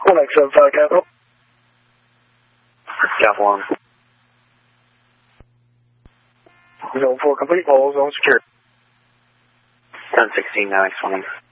1X75 Capital. Capital on. Zone 4 complete, all zone secure. 1016, now X20.